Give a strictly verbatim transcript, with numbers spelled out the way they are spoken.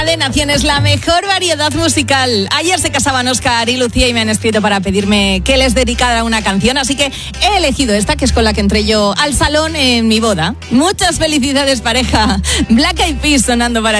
De Naciones, la mejor variedad musical. Ayer se casaban Óscar y Lucía y me han escrito para pedirme que les dedicara una canción, así que he elegido esta, que es con la que entré yo al salón en mi boda. Muchas felicidades, pareja. Black Eyed Peas sonando para